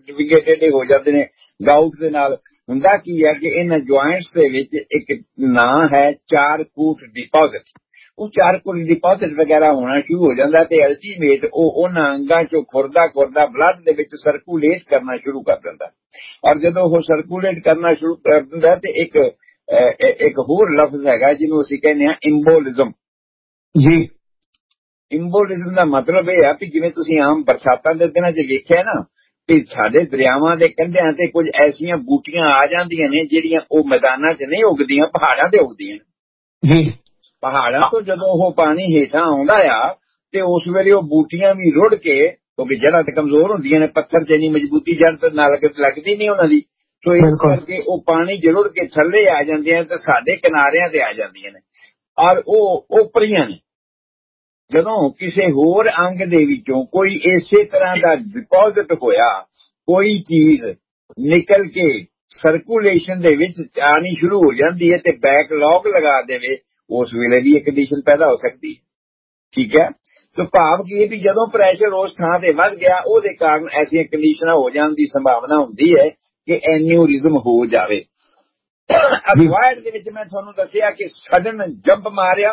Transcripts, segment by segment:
सर्टिफिकेटेड हो जाते हैं गाउट के नाल। हुंदा की है कि इन ज्वाइंट्स दे विच एक नां है चारकूट डिपॉजिट। वो चारकूट डिपॉजिट वगैरह होना शुरू हो जाता है, अल्टीमेट उन्हां अंगां चों खुरदा खुरदा ब्लड दे विच सर्कुलेट करना शुरू कर दिंदा। और जदों वो सर्कुलेट करना शुरू कर दिंदा ते एक होर लफ्ज हैगा जिन्हों असीं कहने इंबोलिज्म जी। इंबोलिज्म का मतलब यह है कि जिवें तुसीं आम बरसातां दे दिनां च वेखिआ ना कि साडे दरियावां दे कंढिआं ते कुछ ऐसियां बूटियां आ जांदियां ने जिहड़ियां ओह मैदानां च नहीं उगदियां, पहाड़ां ते उगदियां जी। पहाड़ां तो जदों ओह पानी हेठां आउंदा आ ते उस वेले ओह बूटियां भी रुड़ के, क्योंकि जड़ां ते कमजोर हुंदियां ने, पत्थर च इन्नी मजबूती जड़ ते नाल लगदी नहीं उन्हां दी, तो इस करके ओह पानी च रुड़ के थल्ले आ जांदियां ते साडे किनारिआं ते आ जांदियां ने। और ओह उपरियां ने जदों किसी होर अंग दे विचों कोई इसे तरह का डिपॉजिट होया, कोई चीज निकल के सर्कुलेशन दे विच आनी शुरू हो जाती है ते बैकलॉग लगा देवे, उस वेले भी एक कंडीशन पैदा हो सकती है। ठीक है, तो भाव की भी जदों प्रैशर उस थां ते वध गया उहदे कारण ऐसी कंडीशन हो जाने की संभावना होंदी है कि एन्यूरिज्म हो जावे। अक्वायर्ड दे विच मैं तुहानूं दस्सिया कि सडन जंप मारिया,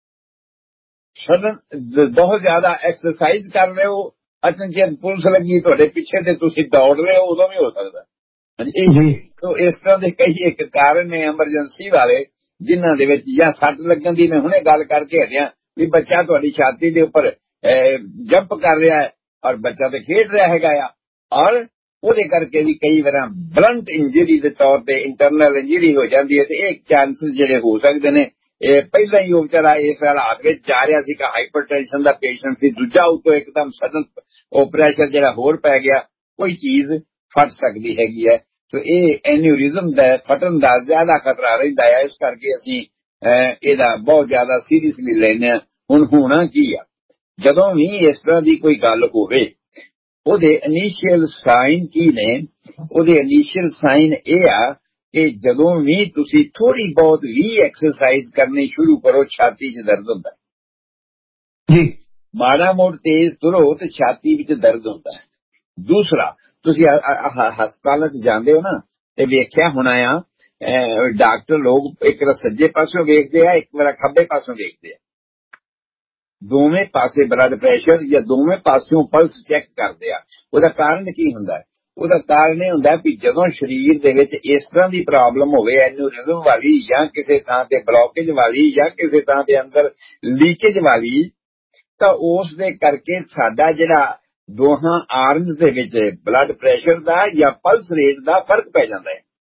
सडन बहुत ज्यादा एक्सरसाइज कर रहे हो, अचनचेत पुलिस लगी तुहाडे पिछे ते तुसीं दौड़ रहे हो, उदों भी हो सकदा जी। तो इस तरह के कई एक कारण ने एमरजेंसी वाले जिन्हां दे विच जां सट लगन दी, मैं हुणे गल करके हटिया भी बच्चा तुहाडी छाती दे उपर जंप कर रहा है और बच्चा तो खेड रहा हैगा आ, और ਉਹਦੇ करके भी कई बार बलंट इंजरी के तौर पर इंटरनल इंजरी हो जाती है। तो एक चांसिस जिहड़े हो सकते हैं, पहला ही वो बेचारा इस हालात में जा रहा सी, हाइपरटेंशन का पेशेंट सी, दूजा उतो एकदम सडन वो प्रैशर जिहड़ा होर पै गया, कोई चीज फट सकती हैगी है। तो ये एन्यूरिज्म का फटन का ज्यादा खतरा रहिंदा है, इस करके असीं ਇਹਦਾ बहुत ज्यादा सीरीयसली लेने। हुण होना की आ, जदों भी इस तरह की कोई गल होवे ਉਹਦੇ ਇਨੀਸ਼ੀਅਲ ਸਾਈਨ ਕੀ ਨੇ? ਉਹਦੇ ਇਨੀਸ਼ੀਅਲ ਸਾਈਨ ਇਹ ਆ ਕਿ ਜਦੋਂ ਵੀ ਤੁਸੀਂ ਥੋੜੀ ਬਹੁਤ ਵੀ ਐਕਸਰਸਾਈਜ਼ ਕਰਨੀ ਸ਼ੁਰੂ ਕਰੋ, ਛਾਤੀ 'ਚ ਦਰਦ ਹੁੰਦਾ ਜੀ। ਮਾੜਾ ਮੋੜ ਤੇਜ਼ ਤੁਰੋ ਤੇ ਛਾਤੀ ਵਿੱਚ ਦਰਦ ਹੁੰਦਾ ਹੈ। ਦੂਸਰਾ, ਤੁਸੀਂ ਹਸਪਤਾਲਾਂ 'ਚ ਜਾਂਦੇ ਹੋ ਨਾ ਤੇ ਵੇਖਿਆ ਹੋਣਾ ਆ, ਡਾਕਟਰ ਲੋਕ ਇੱਕ ਵਾਰ ਸੱਜੇ ਪਾਸੋਂ ਵੇਖਦੇ ਆ, ਇੱਕ ਵਾਰ ਖੱਬੇ ਪਾਸੋਂ ਵੇਖਦੇ ਆ, ਦੋਵੇਂ ਪਾਸੇ ਬਲੱਡ ਪ੍ਰੈਸ਼ਰ ਜਾਂ ਦੋਵੇਂ ਪਾਸਿਓਂ ਪਲਸ ਚੈੱਕ ਕਰਦੇ ਆ। ਉਹਦਾ ਕਾਰਨ ਕੀ ਹੁੰਦਾ? ਉਹਦਾ ਕਾਰਨ ਇਹ ਹੁੰਦਾ ਵੀ ਜਦੋਂ ਸਰੀਰ ਦੇ ਵਿੱਚ ਇਸ ਤਰ੍ਹਾਂ ਦੀ ਪ੍ਰੋਬਲਮ ਹੋਵੇ, ਐਨੂਰਿਜ਼ਮ ਵਾਲੀ ਜਾਂ ਕਿਸੇ ਥਾਂ ਤੇ ਬਲੌਕੇਜ ਵਾਲੀ ਜਾਂ ਕਿਸੇ ਥਾਂ ਦੇ ਅੰਦਰ ਲੀਕੇਜ ਵਾਲੀ, ਤਾਂ ਉਸ ਦੇ ਕਰਕੇ ਸਾਡਾ ਜਿਹੜਾ ਦੋਹਾਂ ਆਰਮਸ ਦੇ ਵਿੱਚ ਬਲੱਡ ਪ੍ਰੈਸ਼ਰ ਦਾ ਜਾਂ ਪਲਸ ਰੇਟ ਦਾ ਫਰਕ ਪੈ ਜਾਂਦਾ ਹੈ।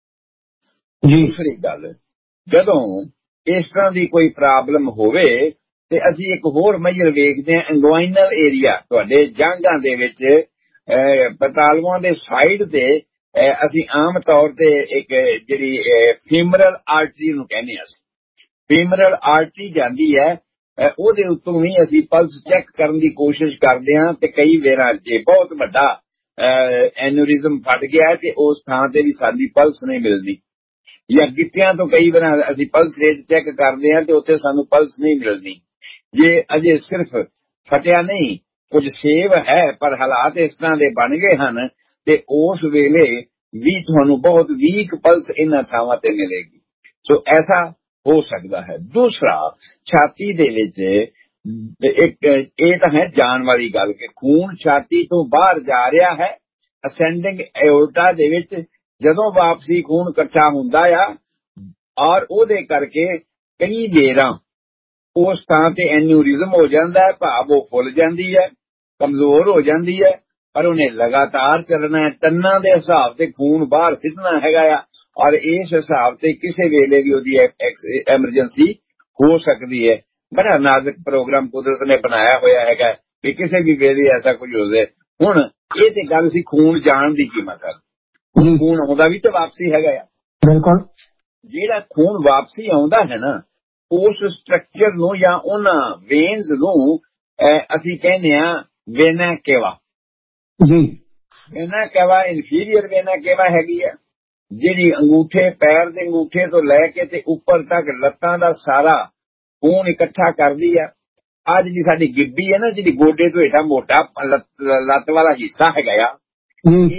ਦੂਸਰੀ ਗੱਲ, ਜਦੋਂ ਇਸ ਤਰ੍ਹਾਂ ਦੀ ਕੋਈ ਪ੍ਰੋਬਲਮ ਹੋਵੇ ਤੇ ਅਸੀਂ ਇੱਕ ਹੋਰ ਮੇਜਰ ਵੇਖਦੇ ਹਾਂ, ਇੰਗੁਆਇਨਲ ਏਰੀਆ, ਤੁਹਾਡੇ ਜਾਂਘਾਂ ਦੇ ਵਿੱਚ ਪਤਾਲੂਆਂ ਦੇ ਸਾਈਡ ਤੇ ਅਸੀਂ ਆਮ ਤੌਰ ਤੇ ਇੱਕ ਜਿਹੜੀ ਫੀਮਰਲ ਆਰਟਰੀ ਨੂੰ ਕਹਿੰਦੇ ਹਾਂ, ਫੀਮਰਲ ਆਰਟਰੀ ਜਾਂਦੀ ਹੈ, ਉਹਦੇ ਉੱਤੋਂ ਵੀ ਅਸੀਂ ਪਲਸ ਚੈੱਕ ਕਰਨ ਦੀ ਕੋਸ਼ਿਸ਼ ਕਰਦੇ ਹਾਂ। ਤੇ ਕਈ ਵਾਰ ਜੇ ਬਹੁਤ ਵੱਡਾ ਐਨੂਰਿਜ਼ਮ ਫਟ ਗਿਆ ਤੇ ਉਸ ਥਾਂ ਤੇ ਵੀ ਸਾਡੀ ਪਲਸ ਨਹੀਂ ਮਿਲਦੀ, ਜਾਂ ਗਿੱਟਿਆਂ ਤੋਂ ਕਈ ਵਾਰ ਅਸੀਂ ਪਲਸ ਰੇਟ ਚੈੱਕ ਕਰਦੇ ਹਾਂ ਤੇ ਉੱਥੇ ਸਾਨੂੰ ਪਲਸ ਨਹੀਂ ਮਿਲਦੀ। ਜੇ ਅਜੇ ਸਿਰਫ ਫਟਿਆ ਨਹੀਂ, ਕੁਝ ਸੇਵ ਹੈ ਪਰ ਹਾਲਾਤ ਇਸ ਤਰ੍ਹਾਂ ਦੇ ਬਣ ਗਏ ਹਨ ਤੇ ਉਸ ਵੇਲੇ ਵੀ ਤੁਹਾਨੂੰ ਬਹੁਤ ਵੀਕ ਪਲਸ ਇਹਨਾਂ ਥਾਵਾਂ ਤੇ ਮਿਲੇਗੀ। ਸੋ ਐਸਾ ਹੋ ਸਕਦਾ ਹੈ। ਦੂਸਰਾ, ਛਾਤੀ ਦੇ ਵਿੱਚ ਇੱਕ ਇਹ ਤਾਂ ਹੈ ਜਾਣ ਵਾਲੀ ਗੱਲ ਕਿ ਖੂਨ ਛਾਤੀ ਤੋਂ ਬਾਹਰ ਜਾ ਰਿਹਾ ਹੈ, ਅਸੈਂਡਿੰਗ ਐਓਰਟਾ ਦੇ ਵਿੱਚ ਜਦੋਂ ਵਾਪਸੀ ਖੂਨ ਇਕੱਠਾ ਹੁੰਦਾ ਆ, ਔਰ ਉਹਦੇ ਕਰਕੇ ਕਈ ਵੇਰਾਂ ਉਸ ਥਾਂ ਤੇ ਐਨੂਰਿਜ਼ਮ ਹੋ ਜਾਂਦਾ ਹੈ, ਭਾਵ ਉਹ ਫੁੱਲ ਜਾਂਦੀ ਹੈ, ਕਮਜ਼ੋਰ ਹੋ ਜਾਂਦੀ ਹੈ, ਪਰ ਉਹਨੇ ਲਗਾਤਾਰ ਚੱਲਣਾ ਹੈ, ਟੰਨਾਂ ਦੇ ਹਿਸਾਬ ਤੇ ਖੂਨ ਬਾਹਰ ਸਿੱਟਣਾ ਹੈਗਾ ਆ, ਔਰ ਇਸ ਹਿਸਾਬ ਤੇ ਕਿਸੇ ਵੇਲੇ ਵੀ ਉਹਦੀ ਐਮਰਜੈਂਸੀ ਹੋ ਸਕਦੀ ਹੈ। ਬੜਾ ਨਾਜ਼ੁਕ ਪ੍ਰੋਗਰਾਮ ਕੁਦਰਤ ਨੇ ਬਣਾਇਆ ਹੋਇਆ ਹੈਗਾ ਵੀ ਕਿਸੇ ਵੀ ਵੇਲੇ ਐਸਾ ਕੁਝ ਹੋ ਜਾਏ। ਹੁਣ ਇਹ ਤੇ ਗੱਲ ਸੀ ਖੂਨ ਜਾਣ ਦੀ ਕੀਮਤ ਹੈ, ਖੂਨ ਆਉਂਦਾ ਵੀ ਤੇ ਵਾਪਸੀ ਹੈਗਾ ਆ। ਬਿਲਕੁਲ, ਜਿਹੜਾ ਖੂਨ ਵਾਪਸੀ ਆਉਂਦਾ ਹੈ ਨਾ, ਉਸ ਸਟਰਕਚਰ ਨੂੰ ਜਾਂ ਉਹਨਾਂ ਵੇਨਸ ਨੂੰ ਅਸੀਂ ਕਹਿੰਦੇ ਆ ਵੇਨਾ ਕੇਵਾ ਜੀ। ਵੇਨਾ ਕੇਵਾ ਇਨਫੀਰੀਅਰ ਵੇਨਾ ਕੇਵਾ ਹੈਗੀ ਆ, ਜਿਹੜੀ ਅੰਗੂਠੇ, ਪੈਰ ਦੇ ਅੰਗੂਠੇ ਤੋਂ ਲੈ ਕੇ ਤੇ ਉੱਪਰ ਤੱਕ ਲੱਤਾਂ ਦਾ ਸਾਰਾ ਖੂਨ ਇਕੱਠਾ ਕਰਦੀ ਆ। ਅੱਜ ਜਿਹੜੀ ਸਾਡੀ ਗਿੱਬੀ ਹੈ ਨਾ, ਜਿਹੜੀ ਗੋਡੇ ਤੋਂ ਹੇਠਾਂ ਮੋਟਾ ਲੱਤ ਵਾਲਾ ਹਿੱਸਾ ਹੈਗਾ ਆ,